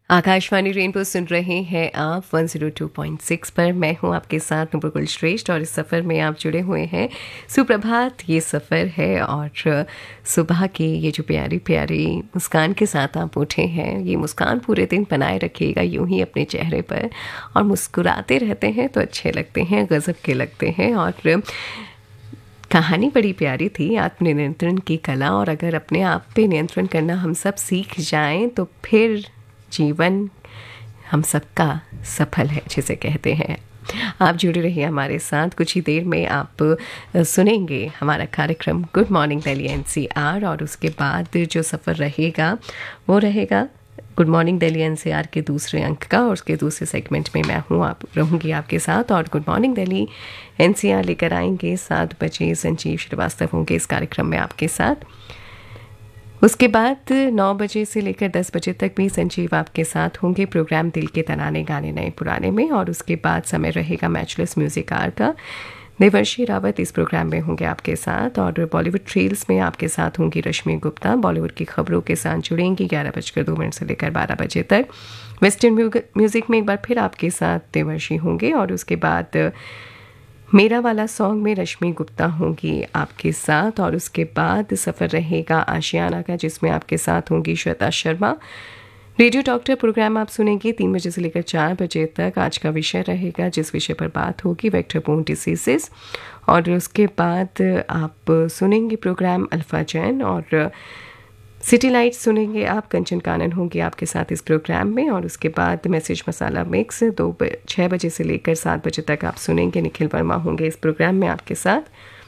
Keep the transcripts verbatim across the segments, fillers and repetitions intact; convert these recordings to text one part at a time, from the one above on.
Akashvani rainbow सुन रहे हैं आप एक सौ दो पॉइंट छह पर। मैं हूं आपके साथ नुपुर श्रेष्ठ और इस सफ़र में आप जुड़े हुए हैं। सुप्रभात ये सफ़र है और सुबह की ये जो प्यारी प्यारी मुस्कान के साथ आप उठे हैं, ये मुस्कान पूरे दिन बनाए रखिएगा यूं ही अपने चेहरे पर, और मुस्कुराते रहते हैं तो अच्छे लगते हैं, गज़ब के लगते हैं। और कहानी बड़ी प्यारी थी, आत्मनियंत्रण की कला, और अगर अपने आप पे नियंत्रण करना हम सब सीख जाएं तो फिर जीवन हम सबका सफल है जिसे कहते हैं। आप जुड़े रहिए हमारे साथ। कुछ ही देर में आप सुनेंगे हमारा कार्यक्रम गुड मॉर्निंग दिल्ली एनसीआर, और उसके बाद जो सफ़र रहेगा वो रहेगा गुड मॉर्निंग दिल्ली एनसीआर के दूसरे अंक का, और उसके दूसरे सेगमेंट में मैं हूँ आप रहूँगी आपके साथ। और गुड मॉर्निंग दिल्ली एनसीआर लेकर आएंगे सात बजे, संजीव श्रीवास्तव होंगे इस कार्यक्रम में आपके साथ। उसके बाद नौ बजे से लेकर दस बजे तक भी संजीव आपके साथ होंगे प्रोग्राम दिल के तराने गाने नए पुराने में। और उसके बाद समय रहेगा मैचलेस म्यूजिक आर का। देवर्षी रावत इस प्रोग्राम में होंगे आपके साथ, और बॉलीवुड ट्रेल्स में आपके साथ होंगी रश्मि गुप्ता। बॉलीवुड की खबरों के साथ जुड़ेंगी ग्यारह बजकर दो मिनट से लेकर बारह बजे तक। वेस्टर्न म्यूजिक में एक बार फिर आपके साथ देवर्षी होंगे, और उसके बाद मेरा वाला सॉन्ग में रश्मि गुप्ता होंगी आपके साथ। और उसके बाद सफ़र रहेगा आशियाना का, जिसमें आपके साथ होंगी Shweta Sharma. Radio doctor programme आप सुनेंगे तीन बजे से लेकर चार बजे तक। आज का विषय रहेगा, जिस विषय पर बात होगी, वेक्टर बोर्न डिसीजेस। और उसके बाद आप सुनेंगे प्रोग्राम अल्फा जैन, और सिटी लाइट्स सुनेंगे आप, कंचन कानन होंगे आपके साथ इस प्रोग्राम में। और उसके बाद मैसेज मसाला मिक्स दो छः बजे से लेकर सात बजे तक आप सुनेंगे, निखिल वर्मा होंगे इस प्रोग्राम में आपके साथ।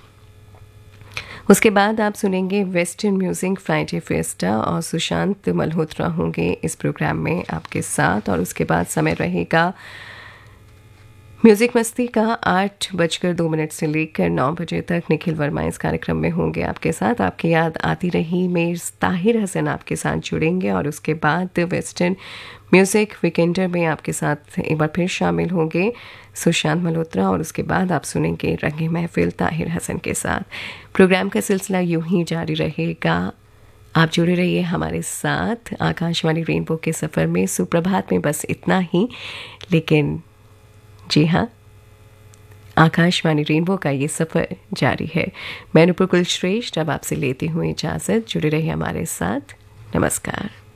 उसके बाद आप सुनेंगे वेस्टर्न म्यूजिक फ्राइडे फेस्टा, और सुशांत मल्होत्रा होंगे इस प्रोग्राम में आपके साथ। और उसके बाद समय रहेगा म्यूज़िक मस्ती का, आठ बजकर दो मिनट से लेकर नौ बजे तक निखिल वर्मा इस कार्यक्रम में होंगे आपके साथ। आपकी याद आती रही मेर ताहिर हसन आपके साथ जुड़ेंगे। और उसके बाद वेस्टर्न म्यूज़िक वीकेंडर में आपके साथ एक बार फिर शामिल होंगे सुशांत मल्होत्रा। और उसके बाद आप सुनेंगे रंगे महफिल ताहिर हसन के साथ। प्रोग्राम का सिलसिला यूं ही जारी रहेगा। आप जुड़े रहिए हमारे साथ आकाशवाणी रेनबो के सफ़र में। सुप्रभात में बस इतना ही, लेकिन जी हाँ, आकाशवाणी रेनबो का ये सफ़र जारी है। मैं नुपुर श्रेष्ठ अब आपसे लेती हूँ इजाज़त। जुड़े रहिए हमारे साथ। नमस्कार।